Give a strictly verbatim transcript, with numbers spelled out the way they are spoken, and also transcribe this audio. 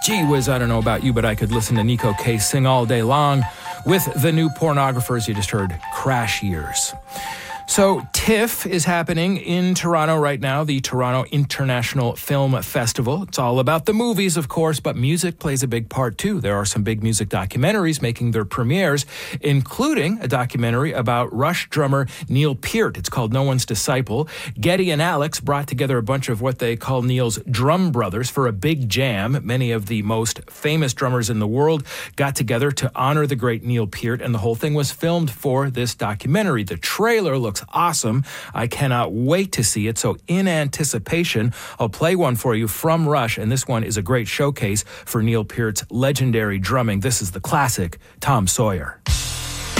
Gee whiz, I don't know about you, but I could listen to Nico Case sing all day long. With the new Pornographers, you just heard Crash Years. So TIFF is happening in Toronto right now, the Toronto International Film Festival. It's all about the movies, of course, but music plays a big part too. There are some big music documentaries making their premieres, including a documentary about Rush drummer Neil Peart. It's called No One's Disciple. Getty and Alex brought together a bunch of what they call Neil's drum brothers for a big jam. Many of the most famous drummers in the world got together to honor the great Neil Peart, and the whole thing was filmed for this documentary. The trailer looks awesome. I cannot wait to see it. So in anticipation, I'll play one for you from Rush, and this one is a great showcase for Neil Peart's legendary drumming. This is the classic Tom Sawyer.